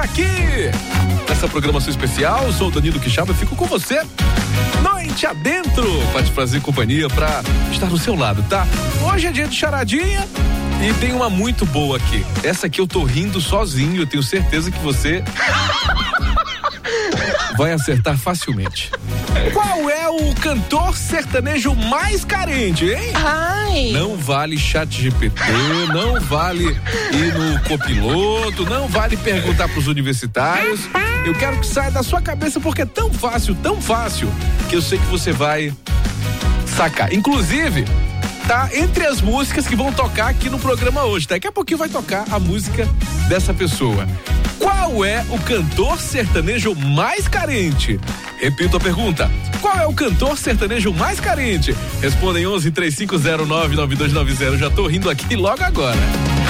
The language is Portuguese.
Aqui, nessa programação especial, eu sou o Danilo Quixaba, eu fico com você noite adentro, pra te fazer companhia, pra estar do seu lado, tá? Hoje é dia de charadinha e tem uma muito boa aqui. Essa aqui eu tô rindo sozinho, eu tenho certeza que você vai acertar facilmente. Qual é o cantor sertanejo mais carente, hein? Ai. Não vale ChatGPT, não vale ir no copiloto, não vale perguntar pros universitários. Eu quero que saia da sua cabeça porque é tão fácil, que eu sei que você vai sacar. Inclusive, tá entre as músicas que vão tocar aqui no programa hoje. Daqui a pouquinho vai tocar a música dessa pessoa. Qual é o cantor sertanejo mais carente? Repito a pergunta. Qual é o cantor sertanejo mais carente? Responda em 11 3509 9290. Já tô rindo aqui logo agora.